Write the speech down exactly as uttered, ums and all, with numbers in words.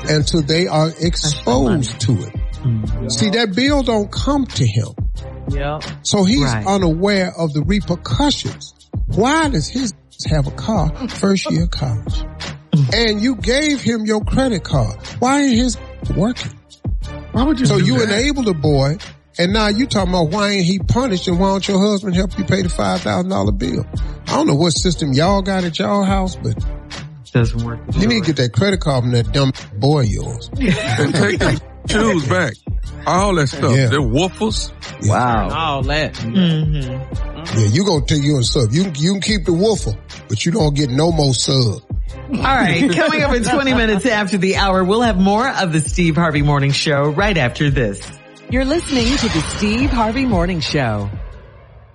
until they are exposed to it. Mm-hmm. See, that bill don't come to him. Yeah. So he's Right. unaware of the repercussions. Why does his have a car first year of college? And you gave him your credit card. Why ain't his working? Why would you So do you that? enabled the boy, and now you talking about why ain't he punished, and why don't your husband help you pay the five thousand dollars bill? I don't know what system y'all got at y'all house, but Doesn't work. you need to get that credit card from that dumb boy of yours. And take the shoes back. All that stuff. Yeah. They're woofers. Wow. All that. Mm-hmm. Yeah, you gonna take you a sub. You, you can keep the woofer, but you don't get no more sub. All right, coming up in twenty minutes after the hour, we'll have more of the Steve Harvey Morning Show right after this. You're listening to the Steve Harvey Morning Show.